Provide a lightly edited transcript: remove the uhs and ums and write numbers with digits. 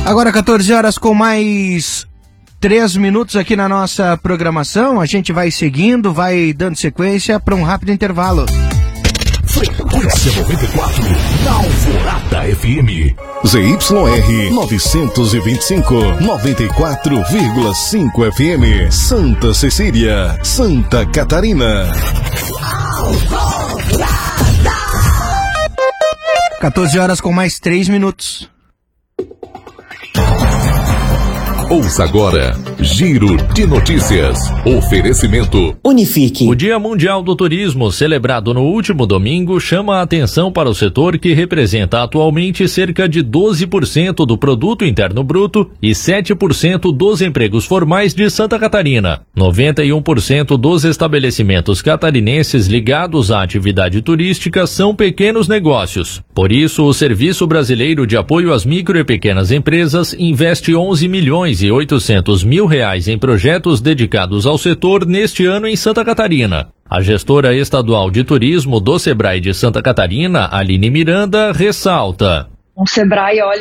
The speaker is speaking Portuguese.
Agora 14 horas com mais 3 minutos aqui na nossa programação. A gente vai seguindo, vai dando sequência para um rápido intervalo. Frequência 94, na Alvorada FM. ZYR 925, 94,5 FM. Santa Cecília, Santa Catarina. 14 horas com mais 3 minutos. Ouça agora, Giro de Notícias. Oferecimento Unifique. O Dia Mundial do Turismo, celebrado no último domingo, chama a atenção para o setor que representa atualmente cerca de 12% do Produto Interno Bruto e 7% dos empregos formais de Santa Catarina. 91% dos estabelecimentos catarinenses ligados à atividade turística são pequenos negócios. Por isso, o Serviço Brasileiro de Apoio às Micro e Pequenas Empresas investe 11 milhões e 800 mil reais em projetos dedicados ao setor neste ano em Santa Catarina. A gestora estadual de turismo do Sebrae de Santa Catarina, Aline Miranda, ressalta. O Sebrae olha